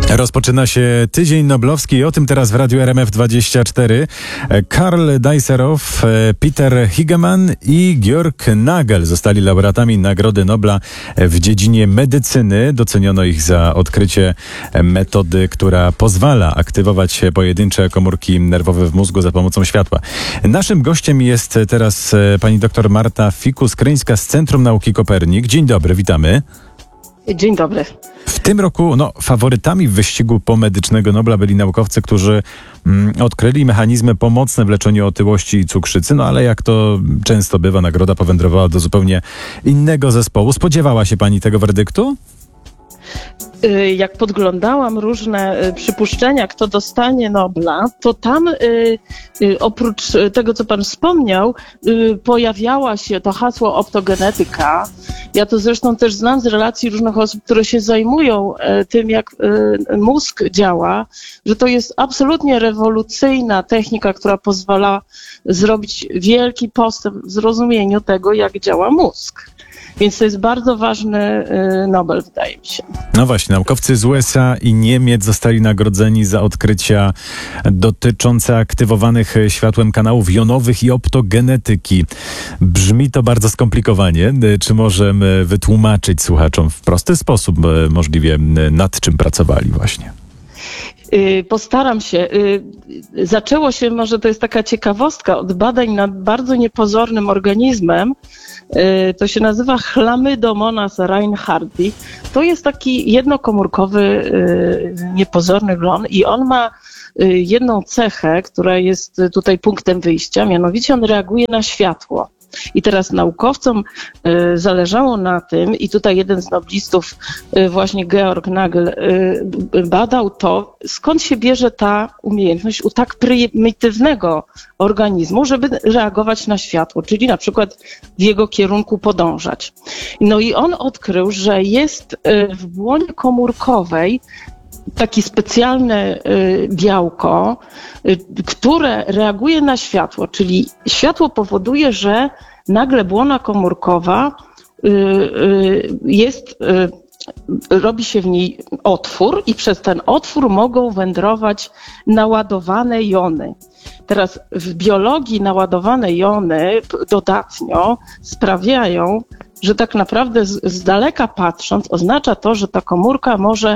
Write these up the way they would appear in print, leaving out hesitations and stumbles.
Rozpoczyna się tydzień noblowski i o tym teraz w Radiu RMF24. Karl Dijsselhoff, Peter Higeman i Georg Nagel zostali laureatami Nagrody Nobla w dziedzinie medycyny. Doceniono ich za odkrycie metody, która pozwala aktywować pojedyncze komórki nerwowe w mózgu za pomocą światła. Naszym gościem jest teraz pani dr Marta Fikus-Kryńska z Centrum Nauki Kopernik. Dzień dobry, witamy. Dzień dobry. W tym roku faworytami w wyścigu pomedycznego Nobla byli naukowcy, którzy odkryli mechanizmy pomocne w leczeniu otyłości i cukrzycy, ale jak to często bywa, nagroda powędrowała do zupełnie innego zespołu. Spodziewała się pani tego werdyktu? Jak podglądałam różne przypuszczenia, kto dostanie Nobla, to tam oprócz tego, co pan wspomniał, pojawiała się to hasło optogenetyka. Ja to zresztą też znam z relacji różnych osób, które się zajmują tym, jak mózg działa, że to jest absolutnie rewolucyjna technika, która pozwala zrobić wielki postęp w zrozumieniu tego, jak działa mózg. Więc to jest bardzo ważny Nobel, wydaje mi się. No właśnie, naukowcy z USA i Niemiec zostali nagrodzeni za odkrycia dotyczące aktywowanych światłem kanałów jonowych i optogenetyki. Brzmi to bardzo skomplikowanie. Czy możemy wytłumaczyć słuchaczom w prosty sposób możliwie, nad czym pracowali właśnie? Postaram się. Zaczęło się, może to jest taka ciekawostka, od badań nad bardzo niepozornym organizmem. To się nazywa Chlamydomonas reinhardti. To jest taki jednokomórkowy, niepozorny glon i on ma jedną cechę, która jest tutaj punktem wyjścia, mianowicie on reaguje na światło. I teraz naukowcom zależało na tym, i tutaj jeden z noblistów, właśnie Georg Nagel, badał to, skąd się bierze ta umiejętność u tak prymitywnego organizmu, żeby reagować na światło, czyli na przykład w jego kierunku podążać. No i on odkrył, że jest w błonie komórkowej takie specjalne białko, które reaguje na światło, czyli światło powoduje, że nagle błona komórkowa robi się w niej otwór i przez ten otwór mogą wędrować naładowane jony. Teraz w biologii naładowane jony dodatnio sprawiają, że tak naprawdę z daleka patrząc oznacza to, że ta komórka może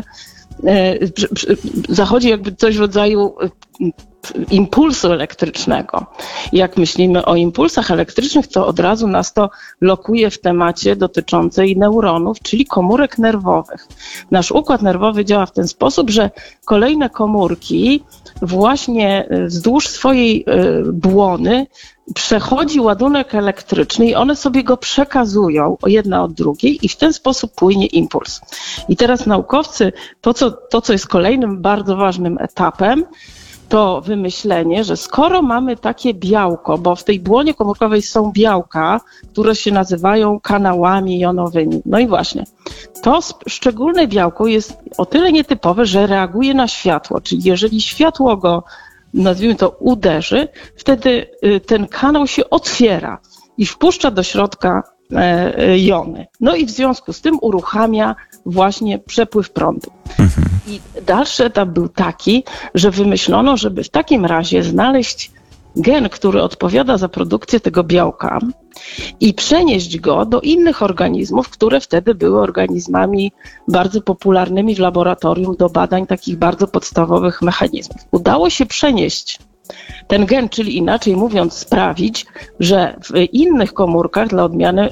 zachodzi jakby coś w rodzaju impulsu elektrycznego. Jak myślimy o impulsach elektrycznych, to od razu nas to lokuje w temacie dotyczącej neuronów, czyli komórek nerwowych. Nasz układ nerwowy działa w ten sposób, że kolejne komórki właśnie wzdłuż swojej błony przechodzi ładunek elektryczny i one sobie go przekazują jedna od drugiej i w ten sposób płynie impuls. I teraz naukowcy, to co jest kolejnym bardzo ważnym etapem, to wymyślenie, że skoro mamy takie białko, bo w tej błonie komórkowej są białka, które się nazywają kanałami jonowymi. No i właśnie, to szczególne białko jest o tyle nietypowe, że reaguje na światło, czyli jeżeli światło go, nazwijmy to, uderzy, wtedy ten kanał się otwiera i wpuszcza do środka jony. No i w związku z tym uruchamia właśnie przepływ prądu. I dalszy etap był taki, że wymyślono, żeby w takim razie znaleźć gen, który odpowiada za produkcję tego białka i przenieść go do innych organizmów, które wtedy były organizmami bardzo popularnymi w laboratorium do badań takich bardzo podstawowych mechanizmów. Udało się przenieść ten gen, czyli inaczej mówiąc sprawić, że w innych komórkach, dla odmiany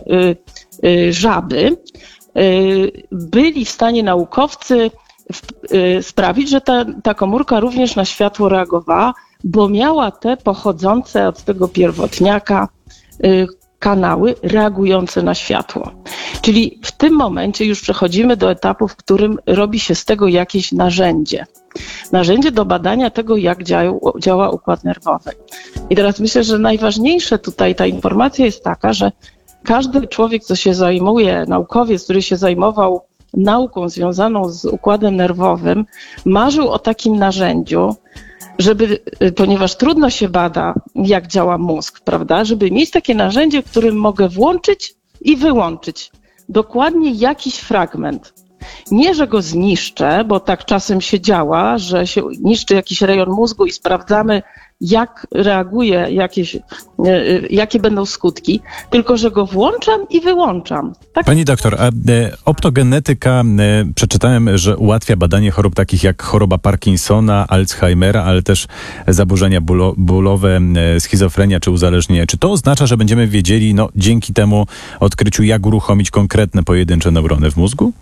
żaby, byli w stanie naukowcy sprawić, że ta komórka również na światło reagowała, bo miała te pochodzące od tego pierwotniaka kanały reagujące na światło. Czyli w tym momencie już przechodzimy do etapu, w którym robi się z tego jakieś narzędzie. Narzędzie do badania tego, jak działa układ nerwowy. I teraz myślę, że najważniejsze tutaj ta informacja jest taka, że każdy człowiek, co się zajmuje, naukowiec, który się zajmował nauką związaną z układem nerwowym, marzył o takim narzędziu, żeby, ponieważ trudno się bada, jak działa mózg, prawda, żeby mieć takie narzędzie, którym mogę włączyć i wyłączyć dokładnie jakiś fragment. Nie, że go zniszczę, bo tak czasem się działa, że się niszczy jakiś rejon mózgu i sprawdzamy, jak reaguje, jakie będą skutki, tylko że go włączam i wyłączam. Tak? Pani doktor, a optogenetyka, przeczytałem, że ułatwia badanie chorób takich jak choroba Parkinsona, Alzheimera, ale też zaburzenia bólowe, schizofrenia czy uzależnienie. Czy to oznacza, że będziemy wiedzieli, dzięki temu odkryciu, jak uruchomić konkretne pojedyncze neurony w mózgu?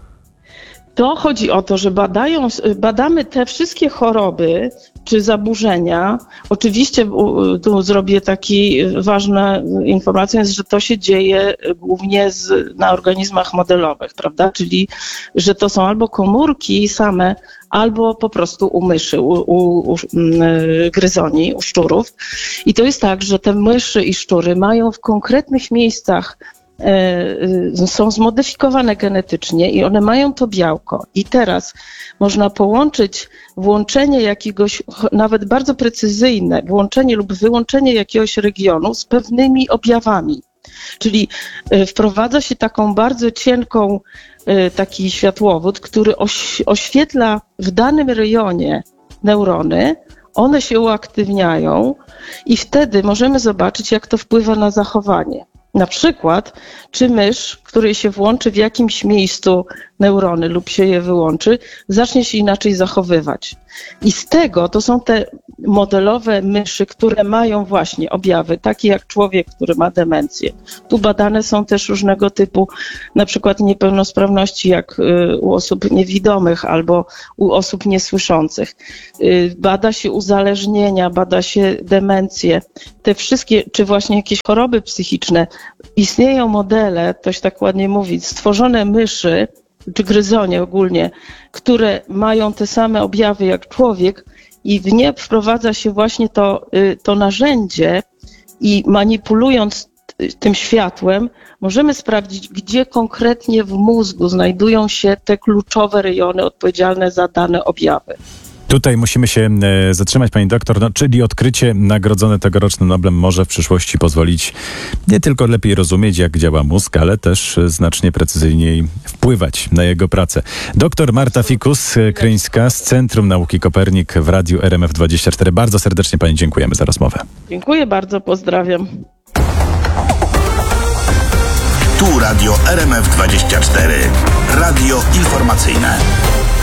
To chodzi o to, że badamy te wszystkie choroby czy zaburzenia. Oczywiście tu zrobię taki ważna informacja, że to się dzieje głównie na organizmach modelowych, prawda? Czyli, że to są albo komórki same, albo po prostu u myszy, u gryzoni, u szczurów. I to jest tak, że te myszy i szczury mają w konkretnych miejscach są zmodyfikowane genetycznie i one mają to białko. I teraz można połączyć włączenie jakiegoś, nawet bardzo precyzyjne, włączenie lub wyłączenie jakiegoś regionu z pewnymi objawami. Czyli wprowadza się taką bardzo cienką, taki światłowód, który oświetla w danym rejonie neurony, one się uaktywniają i wtedy możemy zobaczyć, jak to wpływa na zachowanie. Na przykład, czy mysz, której się włączy w jakimś miejscu neurony lub się je wyłączy, zacznie się inaczej zachowywać. I z tego to są te modelowe myszy, które mają właśnie objawy, takie jak człowiek, który ma demencję. Tu badane są też różnego typu, na przykład niepełnosprawności, jak u osób niewidomych albo u osób niesłyszących. Bada się uzależnienia, bada się demencje. Te wszystkie, czy właśnie jakieś choroby psychiczne. Istnieją modele, to się tak ładnie mówi, stworzone myszy, czy gryzonie ogólnie, które mają te same objawy jak człowiek i w nie wprowadza się właśnie to narzędzie i manipulując tym światłem możemy sprawdzić, gdzie konkretnie w mózgu znajdują się te kluczowe rejony odpowiedzialne za dane objawy. Tutaj musimy się zatrzymać, pani doktor, czyli odkrycie nagrodzone tegorocznym Noblem może w przyszłości pozwolić nie tylko lepiej rozumieć, jak działa mózg, ale też znacznie precyzyjniej wpływać na jego pracę. Doktor Marta Fikus-Kryńska z Centrum Nauki Kopernik w Radiu RMF24. Bardzo serdecznie pani dziękujemy za rozmowę. Dziękuję bardzo, pozdrawiam. Tu Radio RMF24. Radio informacyjne.